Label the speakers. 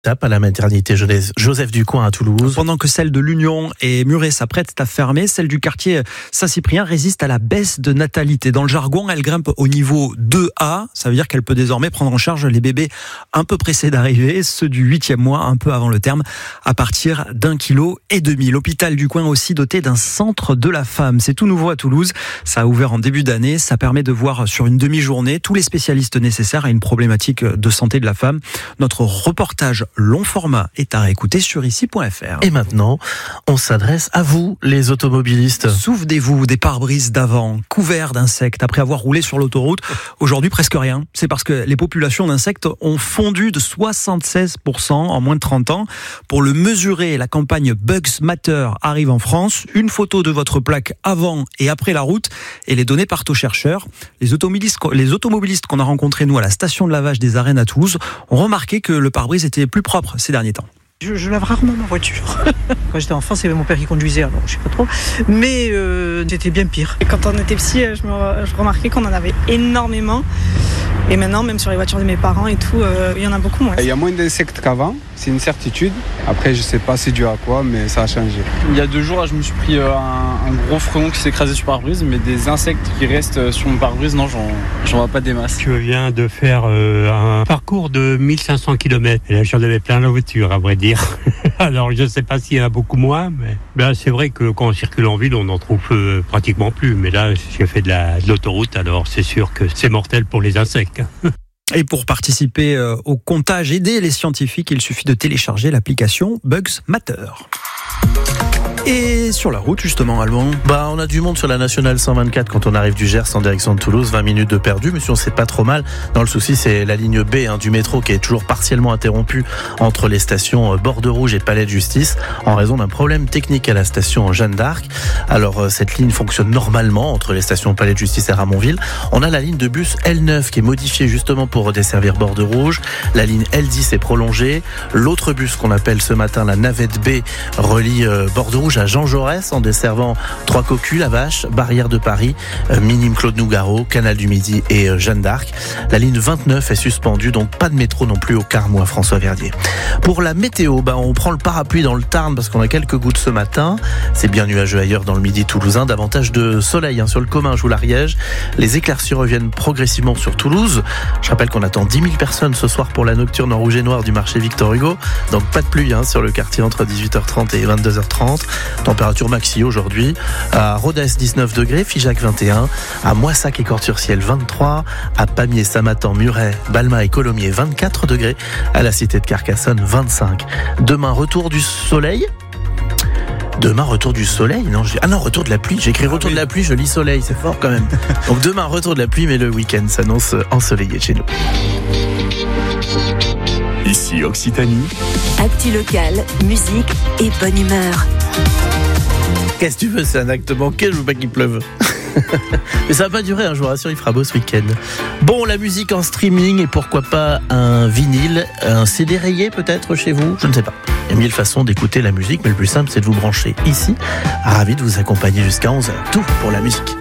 Speaker 1: À la maternité Joseph Ducoing à Toulouse.
Speaker 2: Pendant que celle de l'Union et Muret s'apprête à fermer, celle du quartier Saint-Cyprien résiste à la baisse de natalité. Dans le jargon, elle grimpe au niveau 2A. Ça veut dire qu'elle peut désormais prendre en charge les bébés un peu pressés d'arriver, ceux du 8e mois, un peu avant le terme, à partir d'1,5 kg. L'hôpital Ducoing aussi doté d'un centre de la femme. C'est tout nouveau à Toulouse. Ça a ouvert en début d'année. Ça permet de voir sur une demi-journée tous les spécialistes nécessaires à une problématique de santé de la femme. Notre reportage long format est à réécouter sur ici.fr.
Speaker 1: Et maintenant, on s'adresse à vous, les automobilistes.
Speaker 2: Souvenez-vous des pare-brises d'avant, couverts d'insectes, après avoir roulé sur l'autoroute. Aujourd'hui, presque rien. C'est parce que les populations d'insectes ont fondu de 76% en moins de 30 ans. Pour le mesurer, la campagne Bugs Matter arrive en France. Une photo de votre plaque avant et après la route et les données partent aux chercheurs. Les automobilistes qu'on a rencontrés, nous, à la station de lavage des Arènes à Toulouse, ont remarqué que le pare-brise était plus propre ces derniers temps.
Speaker 3: Je lave rarement ma voiture. Quand j'étais enfant, c'est mon père qui conduisait, alors je sais pas trop. Mais c'était bien pire. Et quand on était petit, je remarquais qu'on en avait énormément. Et maintenant, même sur les voitures de mes parents et tout, il y en a beaucoup moins.
Speaker 4: Il y a moins d'insectes qu'avant, c'est une certitude. Après, je sais pas c'est dû à quoi, mais ça a changé.
Speaker 5: Il y a 2 jours, là, je me suis pris un gros frelon qui s'est écrasé sur le pare-brise, mais des insectes qui restent sur mon pare-brise, non, j'en vois pas des masses.
Speaker 6: Je viens de faire un parcours de 1500 km. Et là, j'en avais plein la voiture, à vrai dire. Alors, je ne sais pas s'il y en a beaucoup moins, mais c'est vrai que quand on circule en ville, on n'en trouve pratiquement plus. Mais là, j'ai fait de l'autoroute, alors c'est sûr que c'est mortel pour les insectes.
Speaker 2: Et pour participer au comptage, aider les scientifiques, il suffit de télécharger l'application Bugs Matter. Et sur la route, justement, Alban,
Speaker 1: on a du monde sur la nationale 124 quand on arrive du Gers en direction de Toulouse, 20 minutes de perdu, mais si on sait pas trop mal. Non, le souci, c'est la ligne B du métro qui est toujours partiellement interrompue entre les stations Borderouge et Palais de Justice en raison d'un problème technique à la station Jeanne d'Arc. Alors, cette ligne fonctionne normalement entre les stations Palais de Justice et Ramonville. On a la ligne de bus L9 qui est modifiée justement pour desservir Borderouge. La ligne L10 est prolongée. L'autre bus qu'on appelle ce matin la navette B relie Borderouge à Jean Jaurès en desservant Trois-Cocus, La Vache, Barrière de Paris, Minime Claude Nougaro, Canal du Midi et Jeanne d'Arc. La ligne 29 est suspendue, donc pas de métro non plus au Carmois, François Verdier. Pour la météo, on prend le parapluie dans le Tarn parce qu'on a quelques gouttes ce matin. C'est bien nuageux ailleurs dans le Midi toulousain. Davantage de soleil sur le Comminges ou l'Ariège. Les éclaircies reviennent progressivement sur Toulouse. Je rappelle qu'on attend 10 000 personnes ce soir pour la nocturne en rouge et noir du marché Victor Hugo. Donc pas de pluie sur le quartier entre 18h30 et 22h30. Température maxi aujourd'hui, à Rodez 19 degrés, Figeac 21, à Moissac et Corturciel 23, à Pamiers, Samatan, Muret, Balma et Colomiers 24 degrés, à la cité de Carcassonne 25. Demain, retour du soleil. Retour de la pluie. J'écris retour de la pluie, je lis soleil, c'est fort quand même. Donc demain, retour de la pluie, mais le week-end s'annonce ensoleillé chez nous.
Speaker 7: Ici Occitanie.
Speaker 8: Actu locale, musique et bonne humeur.
Speaker 1: Qu'est-ce que tu veux, c'est un acte manqué, je veux pas qu'il pleuve. Mais ça va pas durer, je vous rassure, il fera beau ce week-end. Bon, la musique en streaming et pourquoi pas un vinyle, un CD rayé peut-être chez vous, je ne sais pas. Il y a 1000 façons d'écouter la musique, mais le plus simple c'est de vous brancher ici. Ravi de vous accompagner jusqu'à 11h. Tout pour la musique.